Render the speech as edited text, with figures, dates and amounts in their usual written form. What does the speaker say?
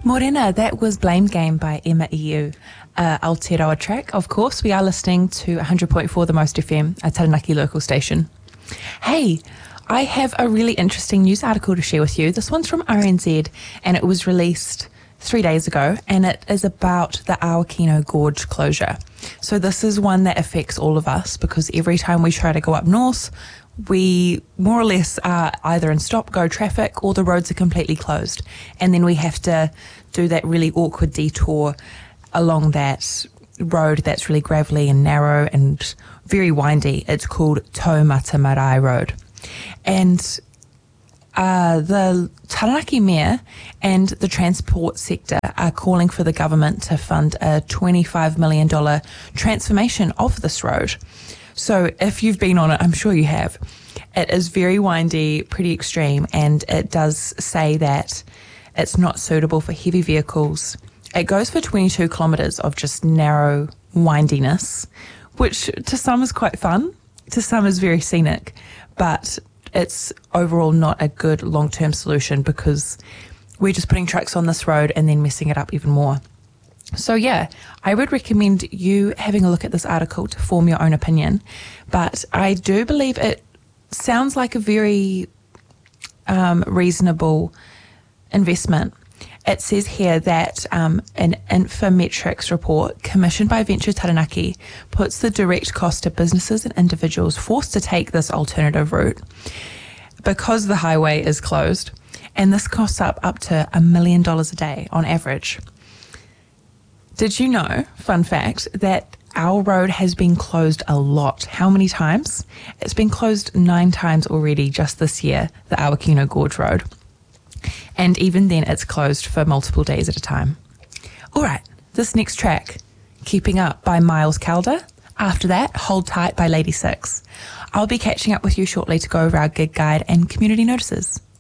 Morena, that was Blame Game by Emma EU. Aotearoa track, of course. We are listening to 100.4 The Most FM, a Taranaki local station. Hey, I have a really interesting news article to share with you. This one's from RNZ and it was released 3 days ago, and it is about the Awakino Gorge closure. So this is one that affects all of us because every time we try to go up north, we more or less are either in stop-go traffic or the roads are completely closed. And then we have to do that really awkward detour along that road that's really gravelly and narrow and very windy. It's called Taumata Marae Road. And the Taranaki Mayor and the transport sector are calling for the government to fund a $25 million transformation of this road. So if you've been on it, I'm sure you have. It is very windy, pretty extreme, and it does say that it's not suitable for heavy vehicles. It goes for 22 kilometres of just narrow windiness, which to some is quite fun, to some is very scenic, but it's overall not a good long-term solution because we're just putting trucks on this road and then messing it up even more. So yeah, I would recommend you having a look at this article to form your own opinion, but I do believe it sounds like a very reasonable investment. It says here that an Infometrics report commissioned by Venture Taranaki puts the direct cost to businesses and individuals forced to take this alternative route because the highway is closed, and this costs up to $1 million a day on average. Did you know, fun fact, that our road has been closed a lot? How many times? It's been closed 9 times already just this year, the Awakino Gorge Road. And even then, it's closed for multiple days at a time. All right, this next track, Keeping Up by Miles Calder. After that, Hold Tight by Lady Six. I'll be catching up with you shortly to go over our gig guide and community notices.